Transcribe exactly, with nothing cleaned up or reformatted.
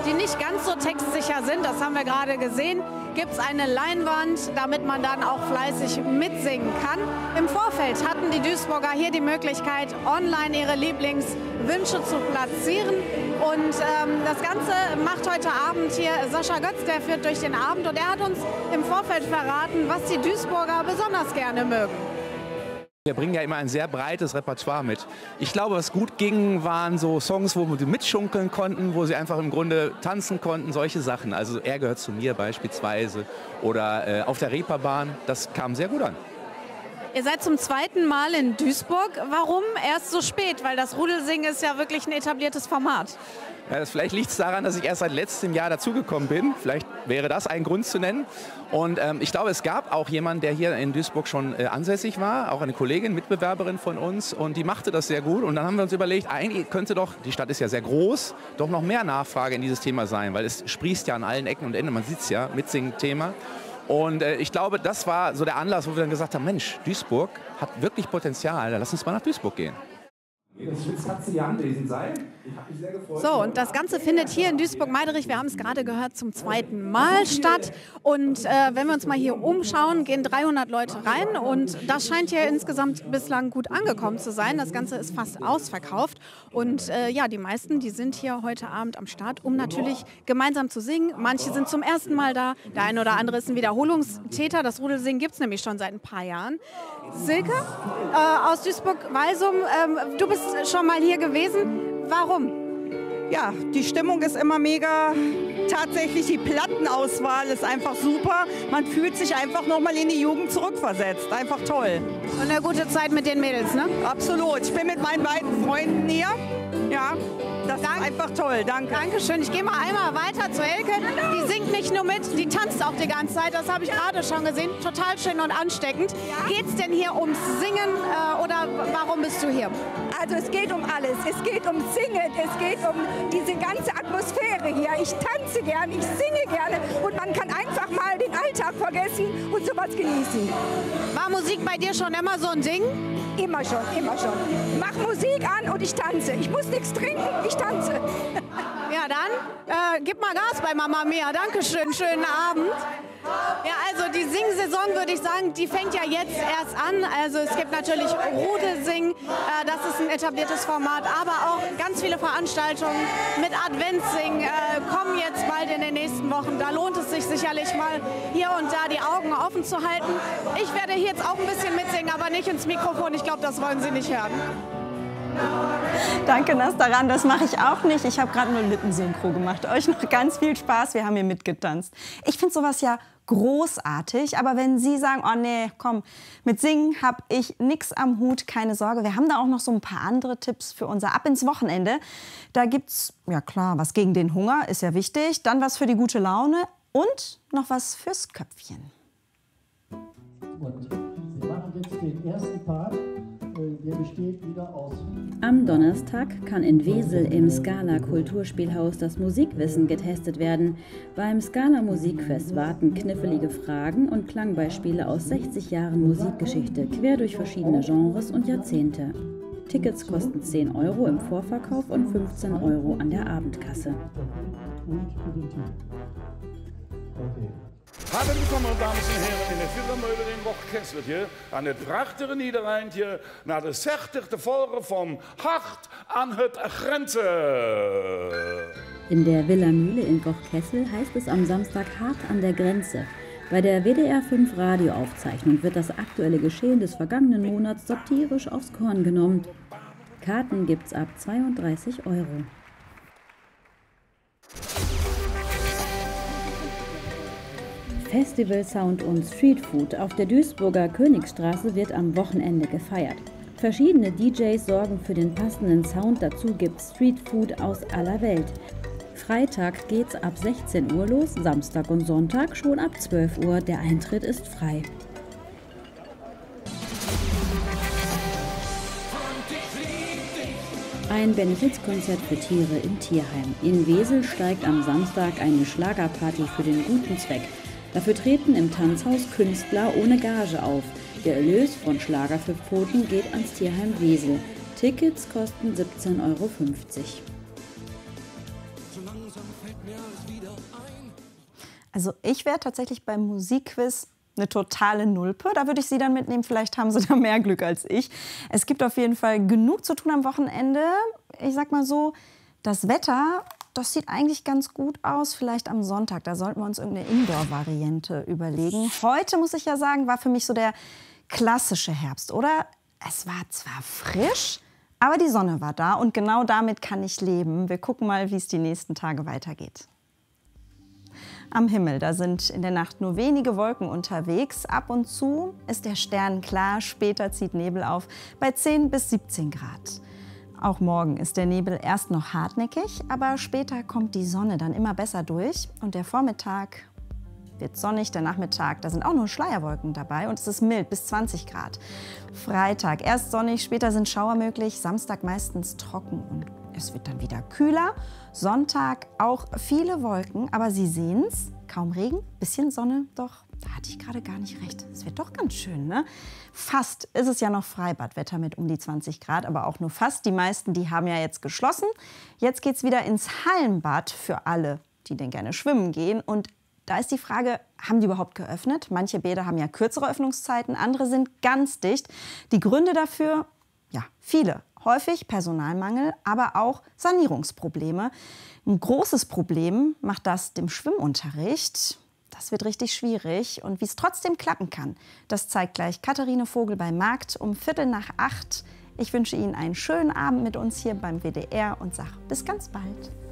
die nicht ganz so textsicher sind. Das haben wir gerade gesehen. Gibt es eine Leinwand, damit man dann auch fleißig mitsingen kann. Im Vorfeld hatten die Duisburger hier die Möglichkeit, online ihre Lieblingswünsche zu platzieren. Und ähm, das Ganze macht heute Abend hier Sascha Götz, der führt durch den Abend. Und er hat uns im Vorfeld verraten, was die Duisburger besonders gerne mögen. Wir bringen ja immer ein sehr breites Repertoire mit. Ich glaube, was gut ging, waren so Songs, wo sie mitschunkeln konnten, wo sie einfach im Grunde tanzen konnten, solche Sachen. Also Er gehört zu mir beispielsweise oder äh, Auf der Reeperbahn, das kam sehr gut an. Ihr seid zum zweiten Mal in Duisburg. Warum erst so spät? Weil das Rudelsingen ist ja wirklich ein etabliertes Format. Ja, das, vielleicht liegt es daran, dass ich erst seit letztem Jahr dazugekommen bin. Vielleicht wäre das ein Grund zu nennen. Und ähm, ich glaube, es gab auch jemanden, der hier in Duisburg schon äh, ansässig war, auch eine Kollegin, Mitbewerberin von uns. Und die machte das sehr gut. Und dann haben wir uns überlegt, eigentlich könnte doch, die Stadt ist ja sehr groß, doch noch mehr Nachfrage in dieses Thema sein. Weil es sprießt ja an allen Ecken und Enden, man sieht es ja, Mitsingen-Thema. Und äh, ich glaube, das war so der Anlass, wo wir dann gesagt haben, Mensch, Duisburg hat wirklich Potenzial, lass uns mal nach Duisburg gehen. Jetzt hat sie ja anwesend sein. Ich habe mich sehr gefreut. So, und das Ganze findet hier in Duisburg-Meiderich, wir haben es gerade gehört, zum zweiten Mal statt. Und äh, wenn wir uns mal hier umschauen, gehen dreihundert Leute rein. Und das scheint hier insgesamt bislang gut angekommen zu sein. Das Ganze ist fast ausverkauft. Und äh, ja, die meisten, die sind hier heute Abend am Start, um natürlich gemeinsam zu singen. Manche sind zum ersten Mal da. Der eine oder andere ist ein Wiederholungstäter. Das Rudelsingen gibt es nämlich schon seit ein paar Jahren. Silke äh, aus Duisburg-Walsum, ähm, du bist schon mal hier gewesen. Warum? Ja, die Stimmung ist immer mega. Tatsächlich die Plattenauswahl ist einfach super. Man fühlt sich einfach nochmal in die Jugend zurückversetzt. Einfach toll. Und eine gute Zeit mit den Mädels, ne? Absolut. Ich bin mit meinen beiden Freunden hier. Ja, das Dank. ist einfach toll. Danke. Dankeschön. Ich gehe mal einmal weiter zur Elke. Die singt nicht nur mit, die tanzt auch die ganze Zeit. Das habe ich gerade schon gesehen. Total schön und ansteckend. Ja. Geht es denn hier ums Singen äh, oder warum bist du hier? Also es geht um alles. Es geht um Singen. Es geht um diese ganze Atmosphäre hier. Ich tanze gern, ich singe gerne und man kann einfach mal den Alltag vergessen und sowas genießen. War Musik bei dir schon immer so ein Ding? Immer schon, immer schon. Mach Musik an und ich tanze. Ich muss nichts trinken, ich tanze. Ja, dann äh, gib mal Gas bei Mama Mia. Dankeschön, schönen Abend. Ja, also die Singsaison, würde ich sagen, die fängt ja jetzt erst an. Also es gibt natürlich Rudelsingen, äh, das ist ein etabliertes Format, aber auch ganz viele Veranstaltungen mit Adventssingen äh, kommen jetzt bald in den nächsten Wochen. Da lohnt es sich sicherlich mal hier und da die Augen offen zu halten. Ich werde hier jetzt auch ein bisschen mitsingen, aber nicht ins Mikrofon. Ich glaube, das wollen Sie nicht hören. Danke, Nastaran, das mache ich auch nicht. Ich habe gerade nur Lippensynchro gemacht. Euch noch ganz viel Spaß, wir haben hier mitgetanzt. Ich finde sowas ja großartig, aber wenn Sie sagen, oh nee, komm, mit Singen habe ich nichts am Hut, keine Sorge. Wir haben da auch noch so ein paar andere Tipps für unser Ab ins Wochenende. Da gibt's, ja klar, was gegen den Hunger, ist ja wichtig, dann was für die gute Laune und noch was fürs Köpfchen. Und wir machen jetzt den ersten Part. Der besteht wieder aus. Am Donnerstag kann in Wesel im Scala Kulturspielhaus das Musikwissen getestet werden. Beim Scala Musikfest warten knifflige Fragen und Klangbeispiele aus sechzig Jahren Musikgeschichte quer durch verschiedene Genres und Jahrzehnte. Tickets kosten zehn Euro im Vorverkauf und fünfzehn Euro an der Abendkasse. Okay. Hartelijk willkommen, meine Damen und Herren, in de Philharmonie in Bochkesseltje, aan het prachtige Niederrheintje, naar de zestigste Folge vom Hart an het Grenze. In der Villa Mühle in Gochkessel heißt es am Samstag hart an der Grenze. Bei der W D R fünf Radioaufzeichnung wird das aktuelle Geschehen des vergangenen Monats satirisch aufs Korn genommen. Karten gibt's ab zweiunddreißig Euro. Festival Sound und Streetfood auf der Duisburger Königstraße wird am Wochenende gefeiert. Verschiedene D Js sorgen für den passenden Sound, dazu gibt's Streetfood aus aller Welt. Freitag geht's ab sechzehn Uhr los, Samstag und Sonntag schon ab zwölf Uhr, der Eintritt ist frei. Ein Benefizkonzert für Tiere im Tierheim. In Wesel steigt am Samstag eine Schlagerparty für den guten Zweck. Dafür treten im Tanzhaus Künstler ohne Gage auf. Der Erlös von Schlager für Pfoten geht ans Tierheim Wesel. Tickets kosten siebzehn Euro fünfzig. Also ich wäre tatsächlich beim Musikquiz eine totale Nulpe. Da würde ich Sie dann mitnehmen. Vielleicht haben Sie da mehr Glück als ich. Es gibt auf jeden Fall genug zu tun am Wochenende. Ich sag mal so, das Wetter, das sieht eigentlich ganz gut aus. Vielleicht am Sonntag. Da sollten wir uns irgendeine Indoor-Variante überlegen. Heute, muss ich ja sagen, war für mich so der klassische Herbst, oder? Es war zwar frisch, aber die Sonne war da. Und genau damit kann ich leben. Wir gucken mal, wie es die nächsten Tage weitergeht. Am Himmel, da sind in der Nacht nur wenige Wolken unterwegs. Ab und zu ist der Stern klar, später zieht Nebel auf bei zehn bis siebzehn Grad. Auch morgen ist der Nebel erst noch hartnäckig, aber später kommt die Sonne dann immer besser durch. Und der Vormittag wird sonnig, der Nachmittag, da sind auch nur Schleierwolken dabei und es ist mild bis zwanzig Grad. Freitag erst sonnig, später sind Schauer möglich, Samstag meistens trocken und es wird dann wieder kühler. Sonntag auch viele Wolken, aber Sie sehen's, kaum Regen, bisschen Sonne, doch da hatte ich gerade gar nicht recht. Es wird doch ganz schön, ne? Fast ist es ja noch Freibadwetter mit um die zwanzig Grad, aber auch nur fast. Die meisten, die haben ja jetzt geschlossen. Jetzt geht's wieder ins Hallenbad für alle, die denn gerne schwimmen gehen. Und da ist die Frage, haben die überhaupt geöffnet? Manche Bäder haben ja kürzere Öffnungszeiten, andere sind ganz dicht. Die Gründe dafür, ja, viele. Häufig Personalmangel, aber auch Sanierungsprobleme. Ein großes Problem macht das dem Schwimmunterricht. Das wird richtig schwierig. Und wie es trotzdem klappen kann, das zeigt gleich Katharine Vogel beim Markt um Viertel nach acht. Ich wünsche Ihnen einen schönen Abend mit uns hier beim W D R und sage bis ganz bald.